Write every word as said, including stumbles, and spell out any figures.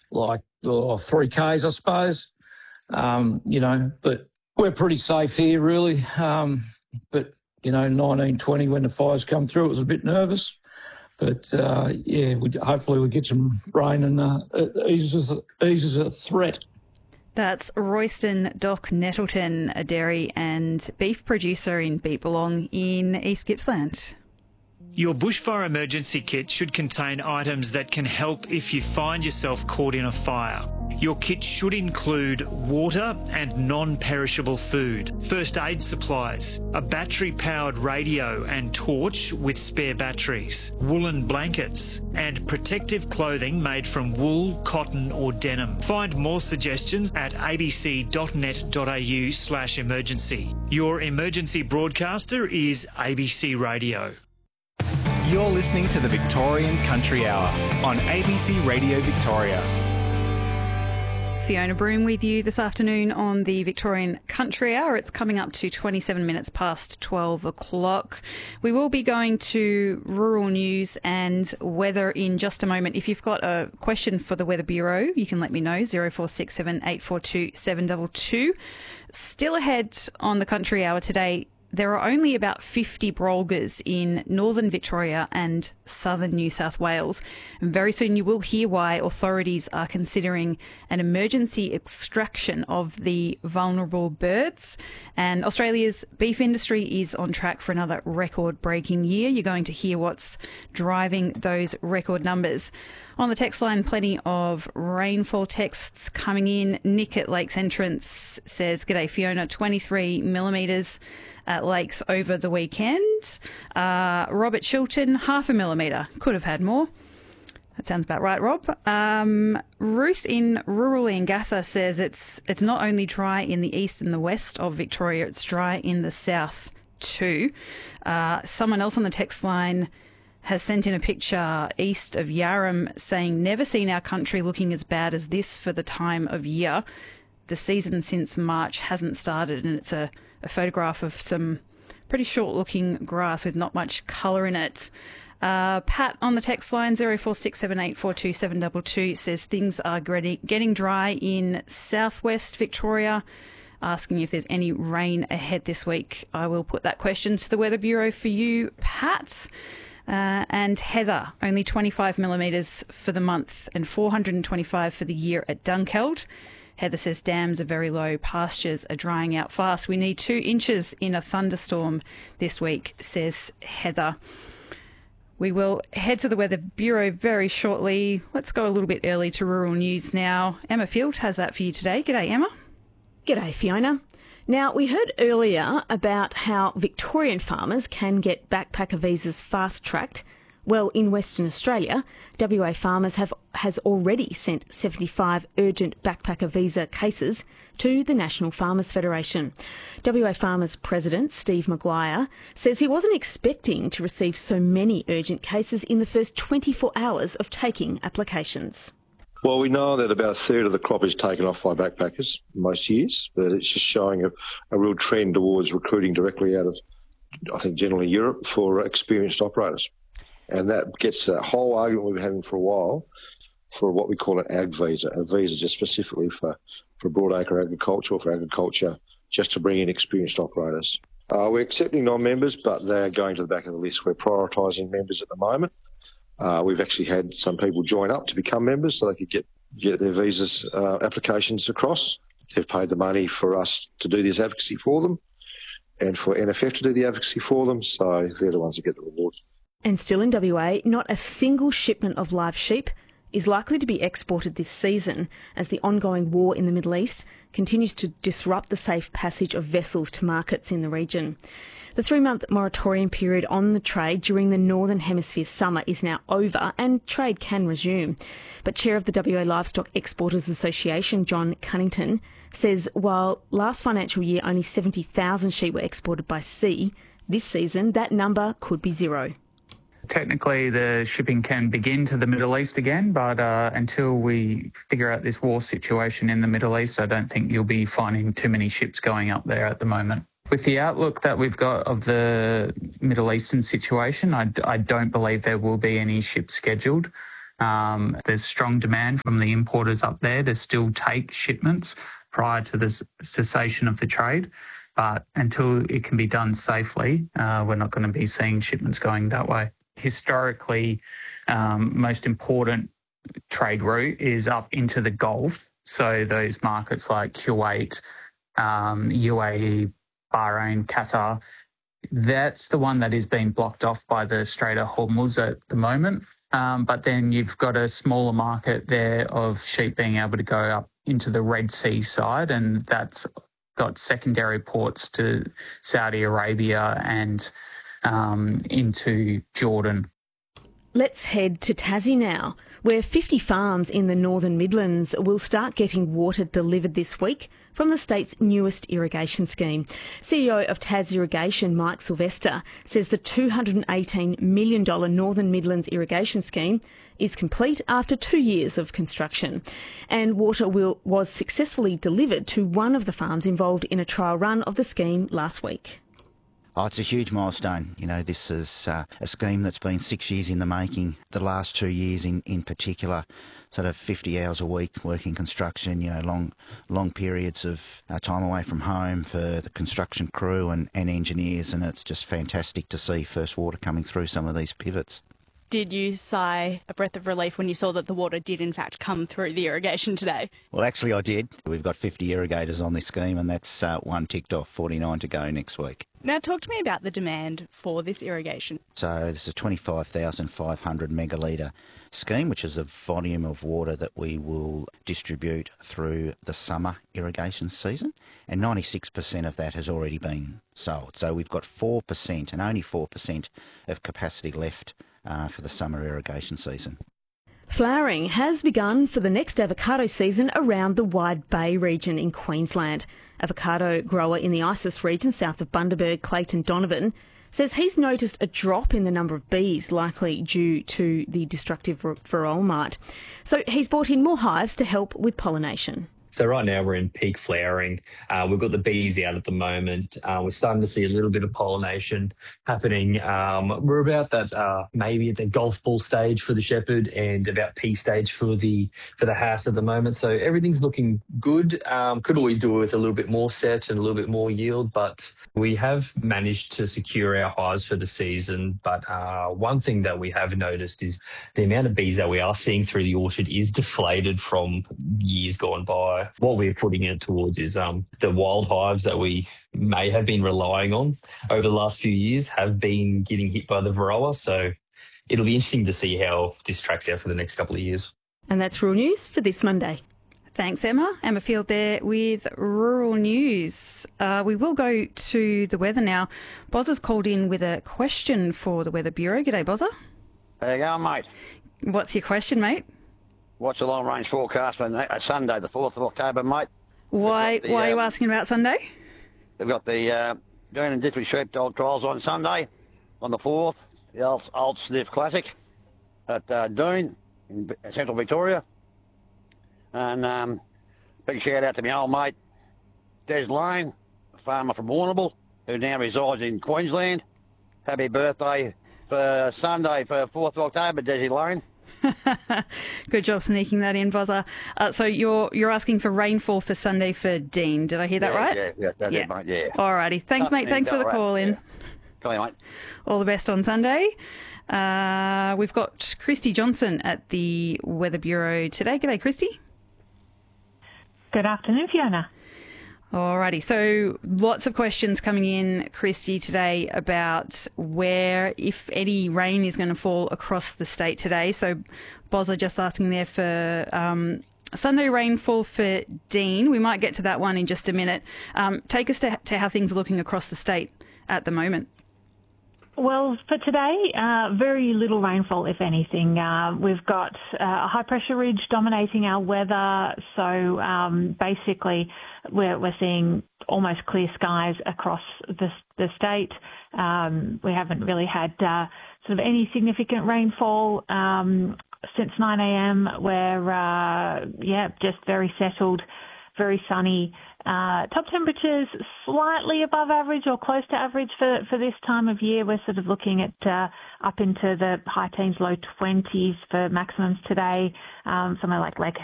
like oh, three Ks, I suppose. Um, you know, but we're pretty safe here, really. Um, but, you know, nineteen twenty, when the fires come through, it was a bit nervous. But, uh, yeah, we, hopefully we get some rain and uh, it eases, eases a threat. That's Royston Doc Nettleton, a dairy and beef producer in Beetalong in East Gippsland. Your bushfire emergency kit should contain items that can help if you find yourself caught in a fire. Your kit should include water and non-perishable food, first aid supplies, a battery-powered radio and torch with spare batteries, woolen blankets, and protective clothing made from wool, cotton or denim. Find more suggestions at abc.net.au slash emergency. Your emergency broadcaster is A B C Radio. You're listening to the Victorian Country Hour on A B C Radio Victoria. Fiona Broom with you this afternoon on the Victorian Country Hour. It's coming up to twenty-seven minutes past twelve o'clock. We will be going to rural news and weather in just a moment. If you've got a question for the Weather Bureau, you can let me know, zero four six seven eight four two seven two two. Still ahead on the Country Hour today, there are only about fifty brolgas in northern Victoria and southern New South Wales. And very soon you will hear why authorities are considering an emergency extraction of the vulnerable birds. And Australia's beef industry is on track for another record-breaking year. You're going to hear what's driving those record numbers. On the text line, plenty of rainfall texts coming in. Nick at Lakes Entrance says, "G'day Fiona, twenty-three millimetres at Lakes over the weekend." Uh, Robert Chilton, half a millimetre. Could have had more. That sounds about right, Rob. Um, Ruth in rural Leongatha says it's it's not only dry in the east and the west of Victoria, it's dry in the south too. Uh, someone else on the text line has sent in a picture east of Yarram saying, "Never seen our country looking as bad as this for the time of year. The season since March hasn't started," and it's a, a photograph of some pretty short-looking grass with not much colour in it. Uh, Pat on the text line, zero four six seven eight four two seven two two, says things are getting dry in southwest Victoria, asking if there's any rain ahead this week. I will put that question to the Weather Bureau for you, Pat. Uh, and Heather, only twenty-five millimetres for the month and four hundred twenty-five for the year at Dunkeld. Heather says dams are very low, pastures are drying out fast. We need two inches in a thunderstorm this week, says Heather. We will head to the Weather Bureau very shortly. Let's go a little bit early to rural news now. Emma Field has that for you today. G'day, Emma. G'day, Fiona. Now, we heard earlier about how Victorian farmers can get backpacker visas fast-tracked. Well, in Western Australia, W A farmers have has already sent seventy-five urgent backpacker visa cases to the National Farmers Federation. W A Farmers President Steve Maguire says he wasn't expecting to receive so many urgent cases in the first twenty-four hours of taking applications. Well, we know that about a third of the crop is taken off by backpackers most years, but it's just showing a, a real trend towards recruiting directly out of, I think, generally Europe for experienced operators. And that gets a whole argument we've been having for a while for what we call an ag visa, a visa just specifically for, for broadacre agriculture or for agriculture, just to bring in experienced operators. Uh, we're accepting non-members, but they're going to the back of the list. We're prioritising members at the moment. Uh, we've actually had some people join up to become members so they could get, get their visas uh, applications across. They've paid the money for us to do this advocacy for them and for N F F to do the advocacy for them, so they're the ones that get the reward. And still in W A, not a single shipment of live sheep is likely to be exported this season as the ongoing war in the Middle East continues to disrupt the safe passage of vessels to markets in the region. The three-month moratorium period on the trade during the Northern Hemisphere summer is now over and trade can resume. But Chair of the W A Livestock Exporters Association, John Cunnington, says while last financial year only seventy thousand sheep were exported by sea, this season that number could be zero. Technically, the shipping can begin to the Middle East again, but uh, until we figure out this war situation in the Middle East, I don't think you'll be finding too many ships going up there at the moment. With the outlook that we've got of the Middle Eastern situation, I, I don't believe there will be any ships scheduled. Um, there's strong demand from the importers up there to still take shipments prior to the cessation of the trade. But until it can be done safely, uh, we're not going to be seeing shipments going that way. Historically, um, most important trade route is up into the Gulf. So those markets like Kuwait, um, U A E, Bahrain, Qatar, that's the one that is being blocked off by the Strait of Hormuz at the moment. Um, but then you've got a smaller market there of sheep being able to go up into the Red Sea side, and that's got secondary ports to Saudi Arabia and um, into Jordan. Let's head to Tassie now, where fifty farms in the Northern Midlands will start getting water delivered this week from the state's newest irrigation scheme. C E O of Tas Irrigation, Mike Sylvester, says the two hundred eighteen million dollars Northern Midlands irrigation scheme is complete after two years of construction. And water will, was successfully delivered to one of the farms involved in a trial run of the scheme last week. Oh, it's a huge milestone. You know, this is uh, a scheme that's been six years in the making. The last two years in, in particular, sort of fifty hours a week working construction, you know, long long periods of uh, time away from home for the construction crew and, and engineers, and it's just fantastic to see first water coming through some of these pivots. Did you sigh a breath of relief when you saw that the water did in fact come through the irrigation today? Well, actually I did. We've got fifty irrigators on this scheme, and that's uh, one ticked off, forty-nine to go next week. Now talk to me about the demand for this irrigation. So this is a twenty-five thousand five hundred megalitre scheme, which is the volume of water that we will distribute through the summer irrigation season, and ninety-six percent of that has already been sold. So we've got four percent and only four percent of capacity left uh, for the summer irrigation season. Flowering has begun for the next avocado season around the Wide Bay region in Queensland. Avocado grower in the Isis region south of Bundaberg, Clayton Donovan, says he's noticed a drop in the number of bees, likely due to the destructive varroa mite. So he's brought in more hives to help with pollination. So right now we're in peak flowering. Uh, we've got the bees out at the moment. Uh, we're starting to see a little bit of pollination happening. Um, we're about that uh, maybe at the golf ball stage for the shepherd and about pea stage for the for the hass at the moment. So everything's looking good. Um, could always do with a little bit more set and a little bit more yield, but we have managed to secure our hives for the season. But uh, one thing that we have noticed is the amount of bees that we are seeing through the orchard is deflated from years gone by. What we're putting it towards is um, the wild hives that we may have been relying on over the last few years have been getting hit by the varroa. So it'll be interesting to see how this tracks out for the next couple of years. And that's Rural News for this Monday. Thanks, Emma. Emma Field there with Rural News. Uh, we will go to the weather now. Bozza's called in with a question for the Weather Bureau. G'day, Bozza. How you going, mate? What's your question, mate? What's the long-range forecast for uh, Sunday, the fourth of October, mate? Why the, Why are you uh, asking about Sunday? We've got the uh, Doon and Dittery Sheepdog trials on Sunday, on the fourth, the old, old Sniff Classic at uh, Doon in Central Victoria. And um, big shout-out to my old mate, Des Lane, a farmer from Warrnambool, who now resides in Queensland. Happy birthday for Sunday, for fourth of October, Desi Lane. Good job sneaking that in, Bozza. Uh, so you're you're asking for rainfall for Sunday for Dean. Did I hear that yeah, right? Yeah, yeah, that's yeah. it, mate, yeah. Alrighty. Thanks, mate. Thanks for the call in. Yeah. Come on, mate. All the best on Sunday. Uh, we've got Christy Johnson at the Weather Bureau today. G'day, Christy. Good afternoon, Fiona. Alrighty, so lots of questions coming in, Christy, today about where, if any, rain is going to fall across the state today. So Bozza just asking there for um, Sunday rainfall for Dean. We might get to that one in just a minute. Um, take us to, to how things are looking across the state at the moment. Well, for today, uh, very little rainfall, if anything. Uh, we've got uh, a high-pressure ridge dominating our weather, so um, basically we're, we're seeing almost clear skies across the, the state. Um, we haven't really had uh, sort of any significant rainfall um, since nine a.m. We're, uh, yeah, just very settled very sunny. Uh, top temperatures slightly above average or close to average for, for this time of year. We're sort of looking at uh, up into the high teens, low twenties for maximums today. Um, somewhere like Lake